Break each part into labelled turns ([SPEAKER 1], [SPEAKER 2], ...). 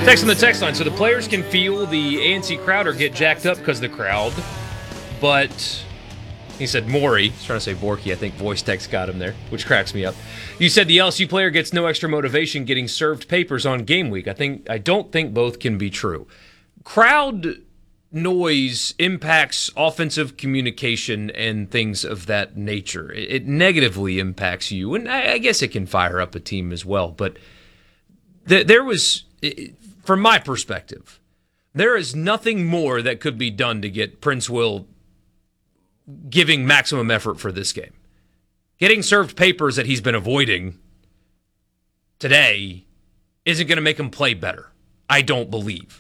[SPEAKER 1] Text on the text line. So the players can feel the ANC crowd or get jacked up because of the crowd. But he said Maury. He's trying to say Borky. I think voice text got him there, which cracks me up. You said the LSU player gets no extra motivation getting served papers on game week. I don't think both can be true. Crowd noise impacts offensive communication and things of that nature. It negatively impacts you, and I guess it can fire up a team as well. But there was, from my perspective, there is nothing more that could be done to get Prince Will giving maximum effort for this game. Getting served papers that he's been avoiding today isn't going to make him play better. I don't believe.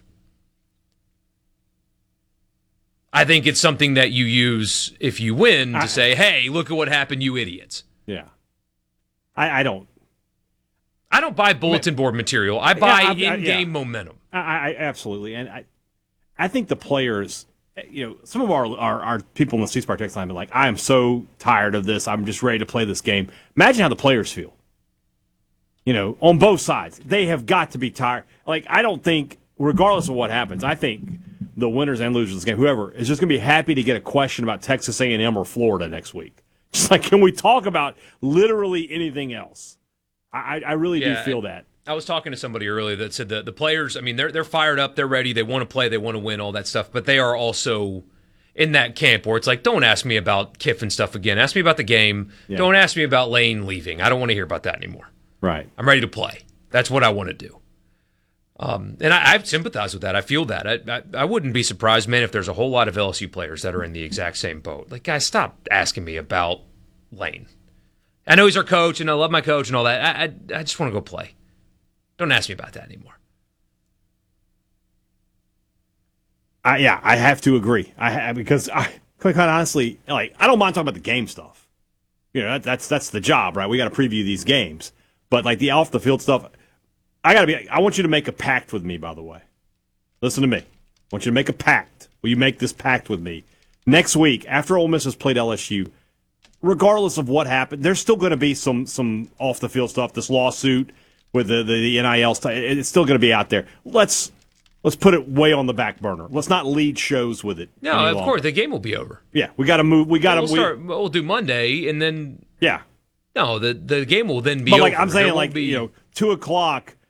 [SPEAKER 1] I think it's something that you use if you win to say, hey, look at what happened, you idiots.
[SPEAKER 2] Yeah. I don't
[SPEAKER 1] buy bulletin board material. I buy in-game momentum.
[SPEAKER 2] I absolutely. And I think the players, some of our people in the C-Spark text line are like, I am so tired of this. I'm just ready to play this game. Imagine how the players feel. On both sides. They have got to be tired. Like, I don't think, regardless of what happens, I think the winners and losers of this game, whoever, is just going to be happy to get a question about Texas A&M or Florida next week. Just like, can we talk about literally anything else? I really do feel that.
[SPEAKER 1] I was talking to somebody earlier that said the players, I mean, they're fired up, they're ready, they want to play, they want to win, all that stuff, but they are also in that camp where it's like, don't ask me about Kiffin stuff again. Ask me about the game. Yeah. Don't ask me about Lane leaving. I don't want to hear about that anymore.
[SPEAKER 2] Right.
[SPEAKER 1] I'm ready to play. That's what I want to do. And I sympathize with that. I feel that. I wouldn't be surprised, man, if there's a whole lot of LSU players that are in the exact same boat. Like, guys, stop asking me about Lane. I know he's our coach, and I love my coach and all that. I just want to go play. Don't ask me about that anymore.
[SPEAKER 2] I have to agree. Because quite honestly, I don't mind talking about the game stuff. That's the job, right? We got to preview these games. But like the off the field stuff, I want you to make a pact with me, by the way. Listen to me. I want you to make a pact. Will you make this pact with me? Next week, after Ole Miss has played LSU, regardless of what happened, there's still going to be some off the field stuff. This lawsuit with the NIL stuff, it's still going to be out there. Let's put it way on the back burner. Let's not lead shows with it.
[SPEAKER 1] No, of course the game will be over.
[SPEAKER 2] Yeah, we got to move.
[SPEAKER 1] We'll do Monday, and then
[SPEAKER 2] yeah.
[SPEAKER 1] No, the game will then be.
[SPEAKER 2] But
[SPEAKER 1] over.
[SPEAKER 2] I'm saying 2:00.